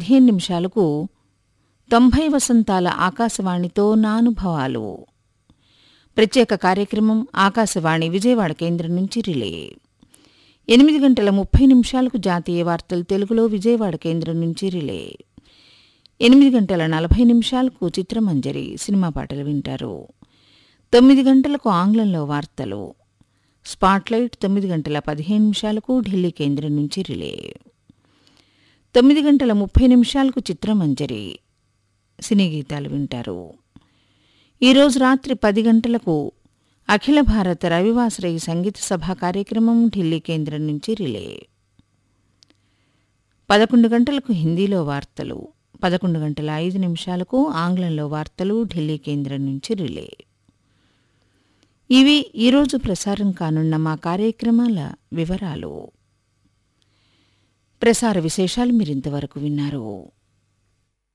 15 నిమిషాలకు 90 వసంతాల ఆకాశవాణితో నా అనుభవాలు ప్రత్యేక కార్యక్రమం ఆకాశవాణి విజయవాడ కేంద్రం నుంచి రిలే. 8:30 జాతీయ వార్తలు తెలుగులో విజయవాడ కేంద్రం నుంచి రిలే. 8:40 చిత్రమంజరి సినిమా పాటలు వింటారు. 9 గంటలకు ఆంగ్లంలో వార్తలు. స్పాట్లైట్ 9:15 ఢిల్లీ కేంద్రం నుంచి రిలే. 9:30 చిత్రమంజరి సినీ గీతాలు వింటారు. ఈరోజు రాత్రి 10 గంటలకు అఖిల భారత రవివాసరయ్య సంగీత సభా కార్యక్రమం ఢిల్లీ కేంద్రం నుంచి రిలే. 11 గంటలకు హిందీలో వార్తలు. 11:05 ఆంగ్లంలో వార్తలు ఢిల్లీ కేంద్రం నుంచి రిలే. ఇవి ఈరోజు ప్రసారం కానున్న మా కార్యక్రమాల వివరాలు. ప్రసార విశేషాలు మీరింతవరకు విన్నారు.